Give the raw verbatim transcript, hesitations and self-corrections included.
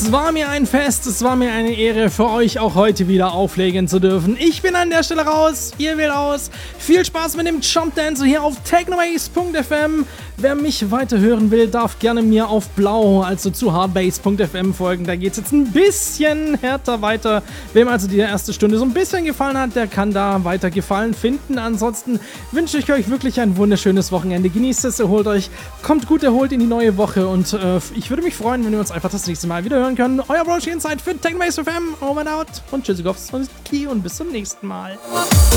Es war mir ein Fest, es war mir eine Ehre, für euch auch heute wieder auflegen zu dürfen. Ich bin an der Stelle raus, ihr wählt aus. Viel Spaß mit dem Jump Dancer hier auf technobase punkt f m. Wer mich weiter hören will, darf gerne mir auf Blau, also zu hardbase punkt f m folgen. Da geht es jetzt ein bisschen härter weiter. Wem also die erste Stunde so ein bisschen gefallen hat, der kann da weiter Gefallen finden. Ansonsten wünsche ich euch wirklich ein wunderschönes Wochenende. Genießt es, erholt euch, kommt gut erholt in die neue Woche und äh, ich würde mich freuen, wenn wir uns einfach das nächste Mal wieder hören können. Euer Broshi Inside für technobase punkt f m, over and out und tschüssikowski und bis zum nächsten Mal.